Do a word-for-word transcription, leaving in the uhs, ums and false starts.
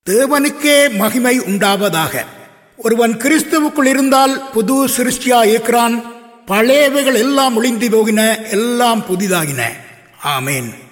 தேவனுக்கே மகிமை உண்டாவதாக. ஒருவன் கிறிஸ்துவுக்குள் இருந்தால் புது சிருஷ்டியா இருக்கிறான். பழையவைகள் எல்லாம் ஒளிந்து போகின, எல்லாம் புதிதாகின. ஆமேன்.